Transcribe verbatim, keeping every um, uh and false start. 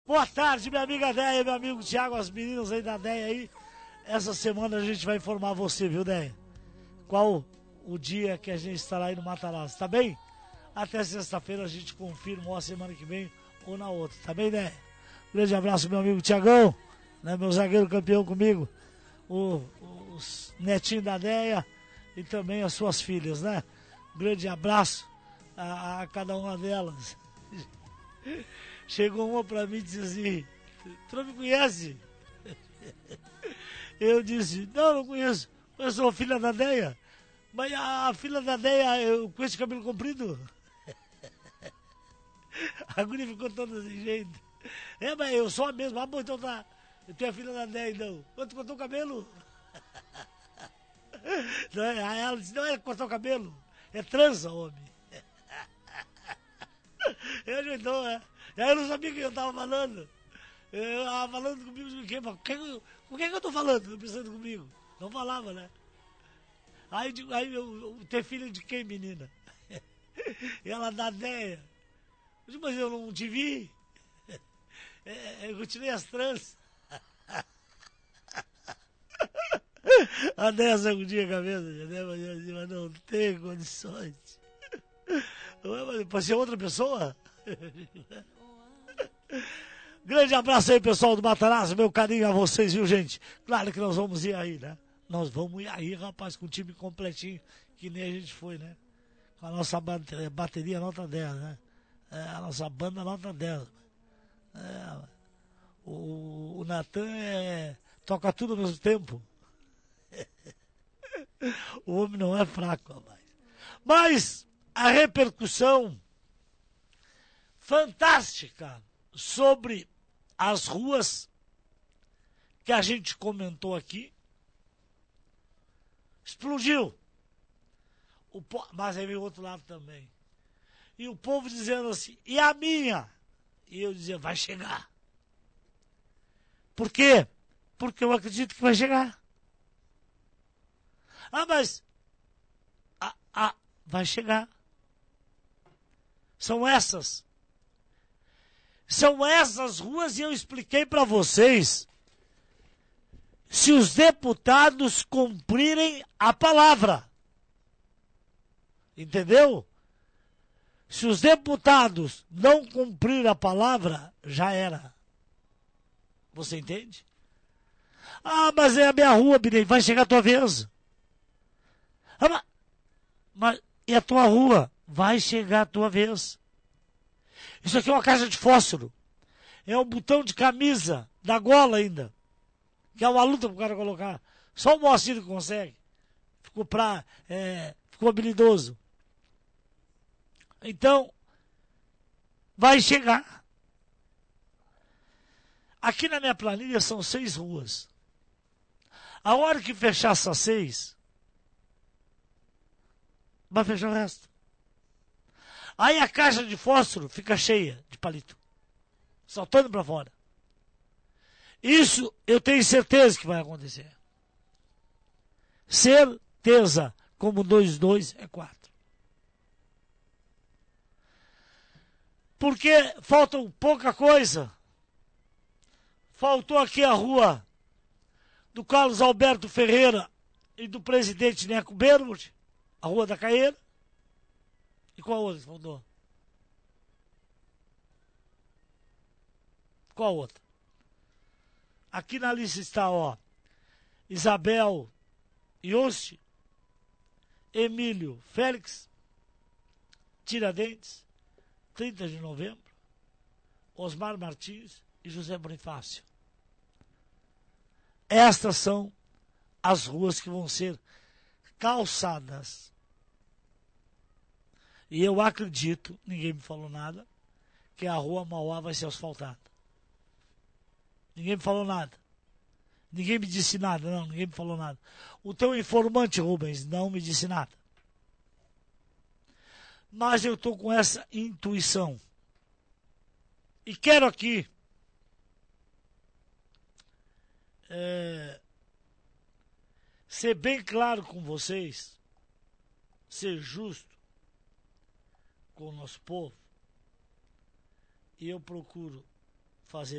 Boa tarde, minha amiga Deia, meu amigo Thiago, as meninas aí da Deia aí. Essa semana a gente vai informar você, viu, Deia? Qual o dia que a gente estará aí no Matarazzo, tá bem? Até sexta-feira a gente confirma, ou a semana que vem ou na outra, tá bem, Deia? Grande abraço, meu amigo Thiagão, né, meu zagueiro campeão comigo, o, os netinhos da Deia e também as suas filhas, né? Grande abraço a, a cada uma delas. Chegou uma pra mim e disse assim: tu não me conhece? Eu disse: não, não conheço. Eu sou filha da Deia. Mas a filha da Deia, eu com esse cabelo comprido? A guria ficou toda desse jeito. É, mas eu sou a mesma. Ah, bom, então tá. Eu tenho a filha da Deia, então. Quanto cortou o cabelo? Não, aí ela disse: não é cortar o cabelo, é trança, homem. Eu então, é. Aí eu não sabia o que eu tava falando. Eu tava falando comigo de quê? Com quem, com quem que eu tô falando? Pensando comigo. Não falava, né? Aí, aí eu, eu ter filha de quem, menina? E ela dá Deia. Eu disse: mas eu não te vi. É, eu tirei as tranças. A Deia sacudia a cabeça, né? Mas eu disse: mas não tem condições. Pode ser outra pessoa? Grande abraço aí, pessoal do Matarazzo, meu carinho a vocês, viu, gente? Claro que nós vamos ir aí, né? Nós vamos ir aí, rapaz, com o time completinho, que nem a gente foi, né? Com a nossa bateria nota dez, né? É, a nossa banda nota dez. É, o o Natan é, toca tudo ao mesmo tempo. O homem não é fraco, rapaz. Mas a repercussão fantástica sobre as ruas que a gente comentou aqui explodiu. O po... Mas aí veio o outro lado também. E o povo dizendo assim: e a minha? E eu dizia: vai chegar. Por quê? Porque eu acredito que vai chegar. Ah, mas ah, ah, vai chegar. São essas. São essas ruas, e eu expliquei para vocês, se os deputados cumprirem a palavra. Entendeu? Se os deputados não cumprirem a palavra, já era. Você entende? Ah, mas é a minha rua, Binei, vai chegar a tua vez. Ah, mas, mas e a tua rua? Vai chegar a tua vez. Isso aqui é uma caixa de fósforo. É um botão de camisa, da gola ainda. Que é uma luta pro cara colocar. Só o Moacir que consegue. Ficou pra, é, ficou habilidoso. Então, vai chegar. Aqui na minha planilha são seis ruas. A hora que fechar essas seis, vai fechar o resto. Aí a caixa de fósforo fica cheia de palito, saltando para fora. Isso eu tenho certeza que vai acontecer. Certeza, como dois, dois é quatro. Porque falta pouca coisa. Faltou aqui a rua do Carlos Alberto Ferreira e do presidente Neco Bermud, a rua da Caeira. E qual outra faltou? Qual outra? Aqui na lista está, ó, Isabel Ioste, Emílio Félix, Tiradentes, trinta de novembro, Osmar Martins e José Bonifácio. Estas são as ruas que vão ser calçadas. E eu acredito, ninguém me falou nada, que a rua Mauá vai ser asfaltada. Ninguém me falou nada. Ninguém me disse nada, não, ninguém me falou nada. O teu informante, Rubens, não me disse nada. Mas eu estou com essa intuição. E quero aqui é, ser bem claro com vocês, ser justo com o nosso povo, e eu procuro fazer